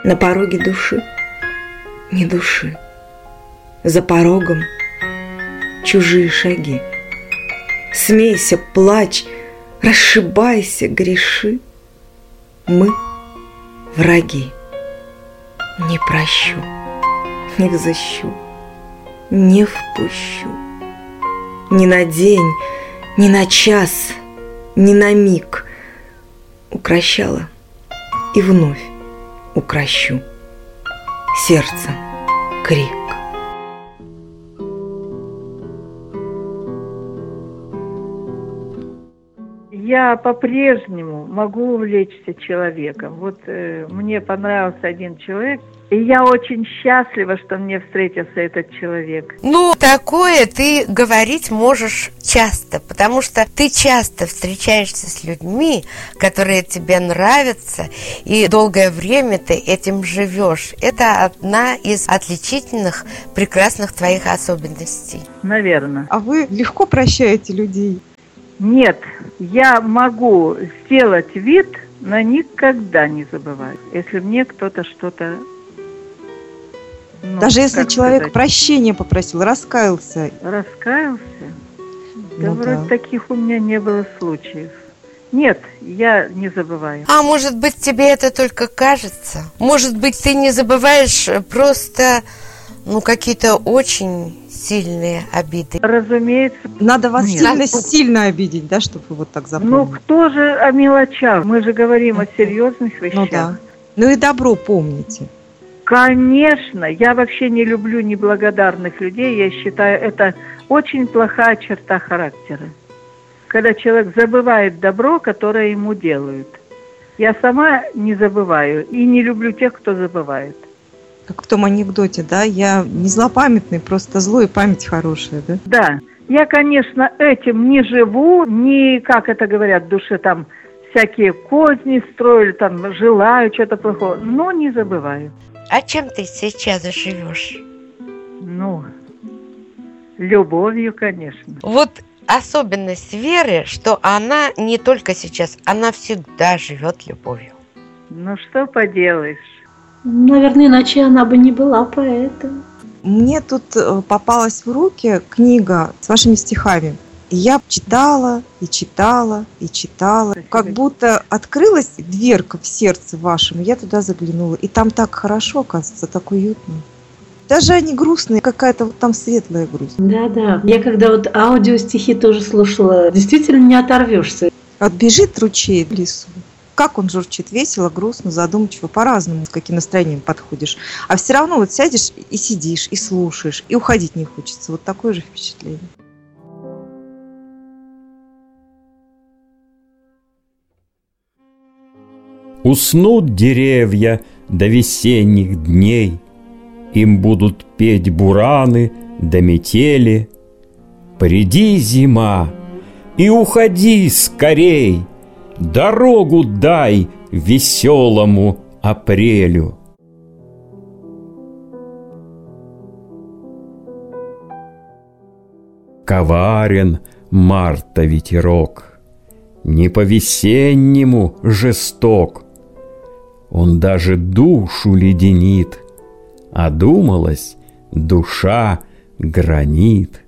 На пороге души ни души, за порогом чужие шаги. Смейся, плачь, расшибайся, греши. Мы враги. Не прощу, не взыщу, не впущу. Ни на день, ни на час, ни на миг укращала и вновь укращу. Сердцем крик. Я по-прежнему могу увлечься человеком. Вот мне понравился один человек, и я очень счастлива, что мне встретился этот человек. Ну, такое ты говорить можешь часто, потому что ты часто встречаешься с людьми, которые тебе нравятся, и долгое время ты этим живешь. Это одна из отличительных, прекрасных твоих особенностей. Наверное. А вы легко прощаете людей? Нет, я могу сделать вид, но никогда не забываю, если мне кто-то что-то... Даже если человек прощения попросил, раскаялся. Раскаялся? Да вроде таких у меня не было случаев. Нет, я не забываю. А может быть, тебе это только кажется? Может быть, ты не забываешь просто, какие-то очень сильные обиды? Разумеется. Надо вас сильно обидеть, да, чтобы вы вот так запомнили? Ну, кто же о мелочах? Мы же говорим о серьезных вещах. Ну да. Ну и добро помните. Конечно, я вообще не люблю неблагодарных людей. Я считаю, это очень плохая черта характера. Когда человек забывает добро, которое ему делают. Я сама не забываю и не люблю тех, кто забывает. Как в том анекдоте, да? Я не злопамятный, просто злой, и память хорошая, да? Да. Я, конечно, этим не живу, не, как это говорят, в душе там всякие козни строю, там желаю что-то плохого, но не забываю. А чем ты сейчас живешь? Любовью, конечно. Вот особенность Веры, что она не только сейчас, она всегда живет любовью. Что поделаешь? Наверное, иначе она бы не была поэтом. Мне тут попалась в руки книга с вашими стихами. И я читала, и читала, и читала. Как будто открылась дверка в сердце вашем, и я туда заглянула. И там так хорошо, оказывается, так уютно. Даже они грустные, какая-то вот там светлая грусть. Да. Я когда вот аудиостихи тоже слушала, действительно не оторвешься. Вот бежит ручей в лесу. Как он журчит, весело, грустно, задумчиво, по-разному, с каким настроением подходишь. А все равно вот сядешь и сидишь, и слушаешь, и уходить не хочется. Вот такое же впечатление. Уснут деревья до весенних дней, им будут петь бураны до метели. Приди, зима, и уходи скорей, дорогу дай веселому апрелю. Коварен марта ветерок, не по-весеннему жесток. Он даже душу леденит, а думалось, душа гранит.